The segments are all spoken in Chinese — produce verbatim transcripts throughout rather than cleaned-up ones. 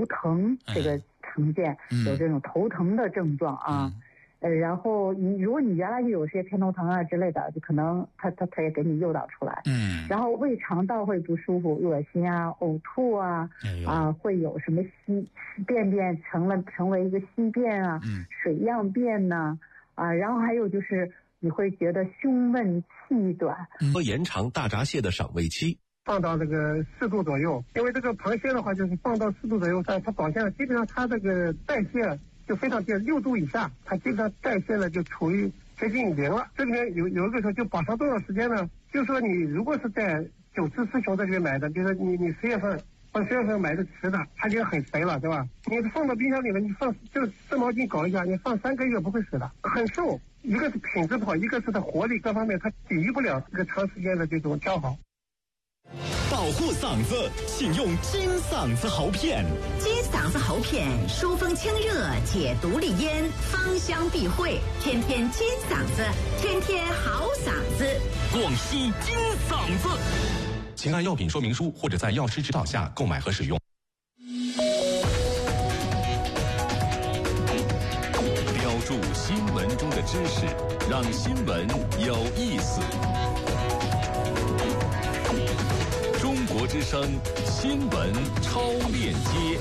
头疼这个常见， 嗯、 有这种头疼的症状啊。嗯呃，然后你如果你原来就有些偏头疼啊之类的，就可能他他他也给你诱导出来。 嗯。 然后胃肠道会不舒服、恶心啊、呕吐啊， 哎、 啊，会有什么稀便便成了成为一个稀便啊、嗯、水样便呐 啊, 啊，然后还有就是你会觉得胸闷气短。 和延长大闸蟹的赏味期。 放到这个四度左右，因为这个螃蟹的话，就是放到四度左右，它它保鲜了，基本上它这个代谢就非常低，六度以下，它基本上代谢呢就处于接近零了。这里面有有一个说就保持多少时间呢？就是说你如果是在九次师兄这里买的，比如说你你十月份或十月份买的吃的，它就很肥了，对吧？你放到冰箱里面，你放就湿毛巾搞一下，你放三个月不会死的，很瘦。一个是品质不好，一个是它活力各方面它抵御不了这个长时间的这种消耗。 保护嗓子，请用金嗓子喉片。 金嗓子喉片疏风清热，解毒利咽，芳香避秽，天天金嗓子，天天好嗓子。 广西金嗓子， 请按药品说明书或者在药师指导下购买和使用。 标注新闻中的知识，让新闻有意思。中国之声新闻超链接，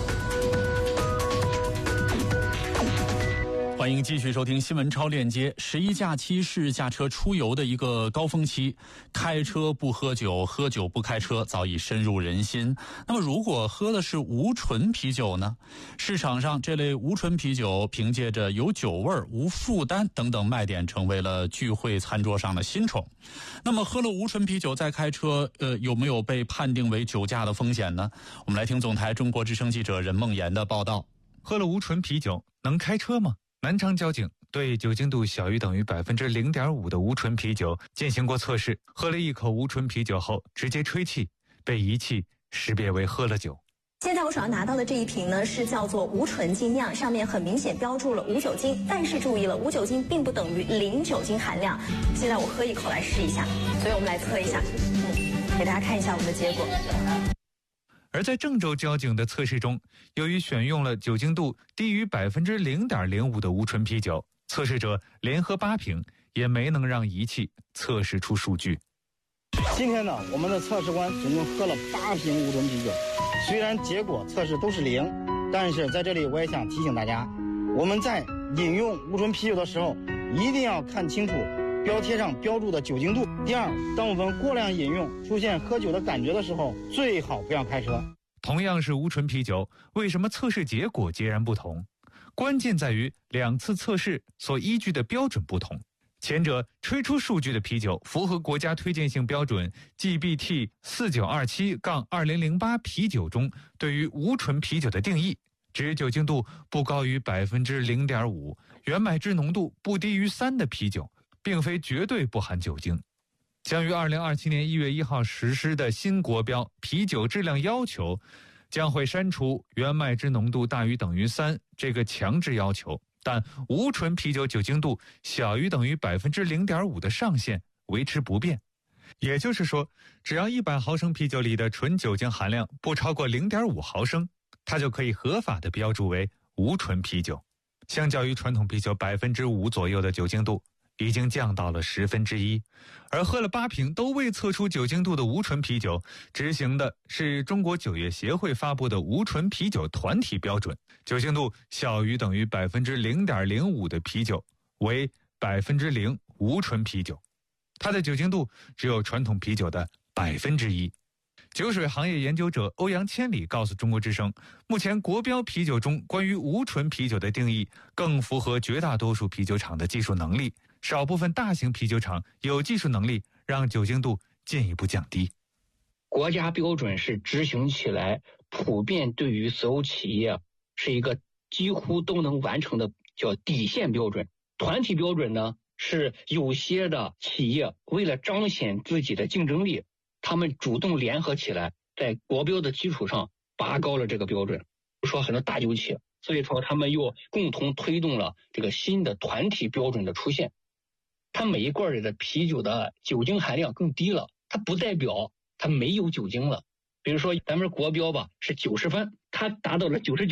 欢迎继续收听新闻超链接。十一假期是驾车出游的一个高峰期，开车不喝酒，喝酒不开车早已深入人心。那么如果喝的是无醇啤酒呢？市场上这类无醇啤酒凭借着有酒味、无负担等等卖点，成为了聚会餐桌上的新宠。那么喝了无醇啤酒再开车，呃，有没有被判定为酒驾的风险呢？我们来听总台中国之声记者任梦妍的报道。 喝了无醇啤酒能开车吗？南昌交警对酒精度小于等于百分之零点五的无醇啤酒进行过测试，喝了一口无醇啤酒后直接吹气，被仪器识别为喝了酒。 现在我手上拿到的这一瓶呢，是叫做无醇精酿，上面很明显标注了无酒精，但是注意了，无酒精并不等于零酒精含量。现在我喝一口来试一下，所以我们来测一下，嗯，给大家看一下我们的结果。 而在郑州交警的测试中，由于选用了酒精度低于百分之零点零五的无醇啤酒，测试者连喝八瓶，也没能让仪器测试出数据。 今天呢，我们的测试官总共喝了八瓶无醇啤酒，虽然结果测试都是零，但是在这里我也想提醒大家，我们在饮用无醇啤酒的时候，一定要看清楚标贴上标注的酒精度。第二，当我们过量饮用出现喝酒的感觉的时候，最好不要开车。 同样是无醇啤酒，为什么测试结果截然不同？关键在于两次测试所依据的标准不同。前者吹出数据的啤酒符合国家推荐性标准 G B T 四九二七二零零八 啤酒中对于无醇啤酒的定义，指酒精度不高于百分之零点五，原麦汁浓度不低于三的啤酒，并非绝对不含酒精。将于二零二七年一月一号实施的新国标啤酒质量要求，将会删除原麦汁浓度大于等于三这个强制要求，但无醇啤酒酒精度小于等于百分之零点五的上限维持不变。也就是说，只要一百毫升啤酒里的纯酒精含量不超过零点五毫升，它就可以合法的标注为无醇啤酒。相较于传统啤酒百分之五左右的酒精度，已经降到了十分之一，而喝了八瓶都未测出酒精度的无醇啤酒，执行的是中国酒业协会发布的无醇啤酒团体标准，酒精度小于等于百分之零点零五的啤酒为百分之零无醇啤酒，它的酒精度只有传统啤酒的百分之一。酒水行业研究者欧阳千里告诉中国之声，目前国标啤酒中关于无醇啤酒的定义更符合绝大多数啤酒厂的技术能力，少部分大型啤酒厂有技术能力让酒精度进一步降低。 国家标准是执行起来普遍对于所有企业是一个几乎都能完成的叫底线标准。团体标准呢，是有些的企业为了彰显自己的竞争力，他们主动联合起来，在国标的基础上拔高了这个标准。比如说很多大酒企，所以说他们又共同推动了这个新的团体标准的出现。它每一罐里的啤酒的酒精含量更低了，它不代表它没有酒精了。比如说咱们国标吧是九十分，它达到了九十九。